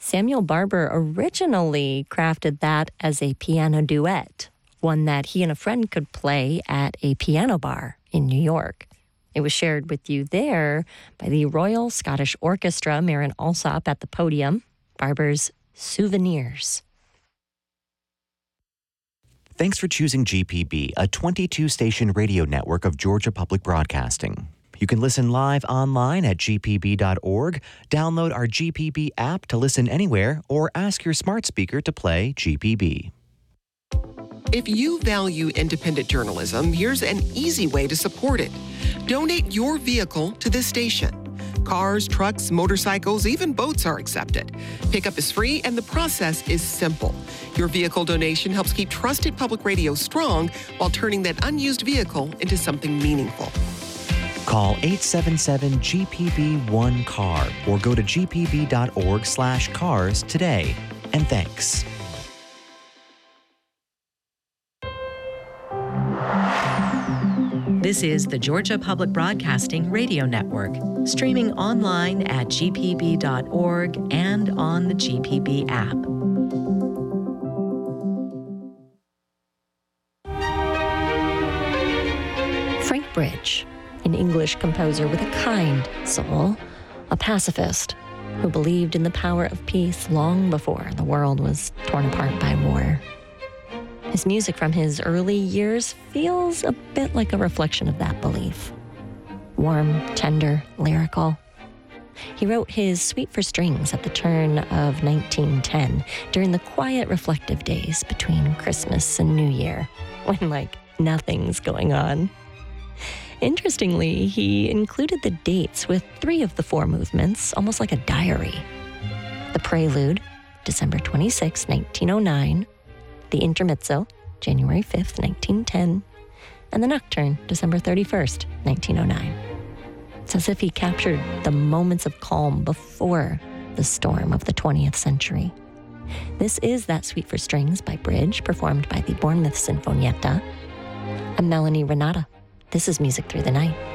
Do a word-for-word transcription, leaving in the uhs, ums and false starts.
Samuel Barber originally crafted that as a piano duet, one that he and a friend could play at a piano bar in New York. It was shared with you there by the Royal Scottish Orchestra, Maren Alsop at the podium, Barber's Souvenirs. Thanks for choosing G P B, a twenty-two station radio network of Georgia Public Broadcasting. You can listen live online at g p b dot org, download our G P B app to listen anywhere, or ask your smart speaker to play G P B. If you value independent journalism, here's an easy way to support it. Donate your vehicle to this station. Cars, trucks, motorcycles, even boats are accepted. Pickup is free and the process is simple. Your vehicle donation helps keep trusted public radio strong while turning that unused vehicle into something meaningful. Call eight seven seven G P B one C A R or go to g p b dot org slash cars today. And thanks. This is the Georgia Public Broadcasting Radio Network, streaming online at g p b dot org and on the G P B app. Frank Bridge, an English composer with a kind soul, a pacifist who believed in the power of peace long before the world was torn apart by war. His music from his early years feels a bit like a reflection of that belief. Warm, tender, lyrical. He wrote his Suite for Strings at the turn of nineteen ten, during the quiet, reflective days between Christmas and New Year, when, like, nothing's going on. Interestingly, he included the dates with three of the four movements, almost like a diary. The Prelude, December twenty-sixth, nineteen oh nine, the Intermezzo, January fifth, nineteen ten, and the Nocturne, December thirty-first, nineteen oh nine. It's as if he captured the moments of calm before the storm of the twentieth century. This is that Suite for Strings by Bridge, performed by the Bournemouth Sinfonietta. I'm Melanie Renata. This is Music Through the Night.